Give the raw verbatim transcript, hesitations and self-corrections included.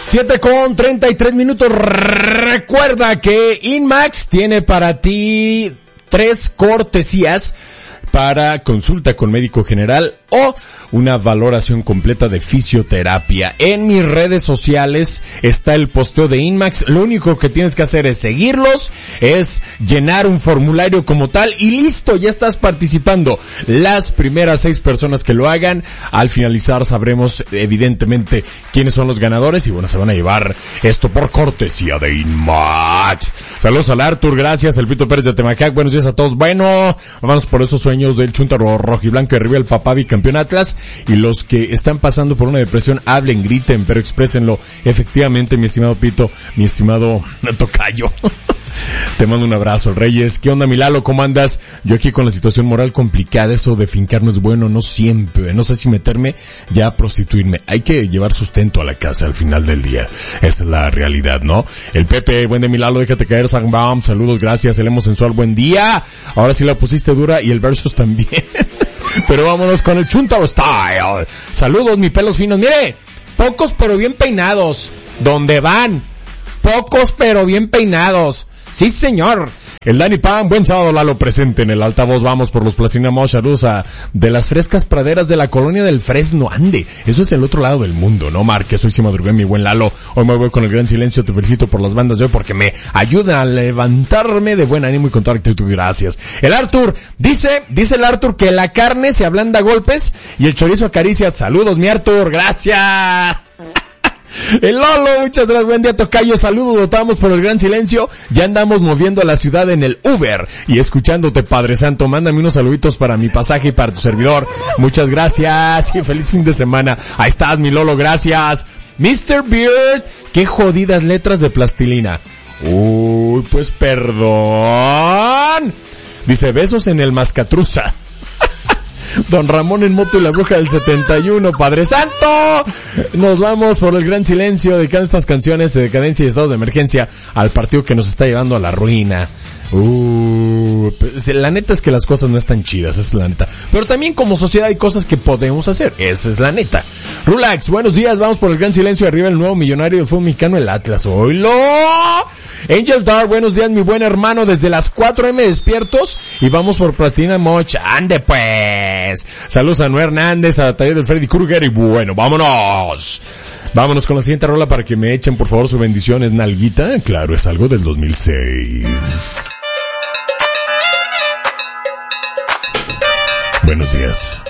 siete con treinta y tres minutos. Recuerda que Inmax tiene para ti tres cortesías para consulta con médico general o una valoración completa de fisioterapia. En mis redes sociales está el posteo de Inmax. Lo único que tienes que hacer es seguirlos, es llenar un formulario como tal y listo, ya estás participando. Las primeras seis personas que lo hagan, al finalizar sabremos evidentemente quiénes son los ganadores y bueno, se van a llevar esto por cortesía de Inmax. Saludos al Artur, gracias, el Pito Pérez de Temajac, buenos días a todos. Bueno, vamos por esos sueños del Chuntaro rojiblanco de River, el papá bicampeón Atlas, y los que están pasando por una depresión, hablen, griten, pero exprésenlo. Efectivamente, mi estimado Pito, mi estimado tocayo. Te mando un abrazo, Reyes. ¿Qué onda, Milalo? ¿Cómo andas? Yo aquí con la situación moral complicada, eso de fincar no es bueno, no siempre. No sé si meterme ya a prostituirme. Hay que llevar sustento a la casa al final del día. Esa es la realidad, ¿no? El Pepe, buen de Milalo, déjate caer, Sangbam, saludos, gracias. El Emo Sensual, buen día. Ahora sí la pusiste dura y el Versus también. Pero vámonos con el Chuntaro Style. Saludos, mis pelos finos. Mire, pocos pero bien peinados. ¿Dónde van? Pocos pero bien peinados. Sí, señor. El Dani Pan, buen sábado, Lalo, presente en el altavoz. Vamos por los Placinamos, saludos a de las frescas praderas de la colonia del Fresno. Ande, eso es el otro lado del mundo, ¿no, Marques? Hoy sí madrugué, mi buen Lalo. Hoy me voy con el gran silencio. Te felicito por las bandas de hoy porque me ayudan a levantarme de buen ánimo y con toda actitud. Gracias. El Artur, dice, dice el Artur que la carne se ablanda a golpes y el chorizo acaricia. Saludos, mi Artur, gracias. El Lolo, muchas gracias, buen día, tocayo, saludos, votamos por el gran silencio, ya andamos moviendo a la ciudad en el Uber y escuchándote, Padre Santo, mándame unos saluditos para mi pasaje y para tu servidor, muchas gracias y feliz fin de semana. Ahí estás, mi Lolo, gracias. mister Beard, qué jodidas letras de plastilina. Uy, pues perdón. Dice, besos en el Mascatruza. Don Ramón en moto y la bruja del setenta y uno, Padre Santo. Nos vamos por el gran silencio dedicando estas canciones de decadencia y estado de emergencia al partido que nos está llevando a la ruina. Uh, la neta es que las cosas no están chidas, esa es la neta. Pero también como sociedad hay cosas que podemos hacer, esa es la neta. Rulax, buenos días, vamos por el gran silencio, arriba el nuevo millonario del fútbol mexicano, el Atlas. ¡Oilo! Angel Dar, buenos días, mi buen hermano, desde las cuatro eme despiertos y vamos por Plastilina Mocha. ¡Ande pues! Saludos a Noé Hernández, a Taller del Freddy Krueger y bueno, vámonos. Vámonos con la siguiente rola para que me echen por favor su bendición. ¿Es nalguita? Claro, es algo del dos mil seis. Buenos días.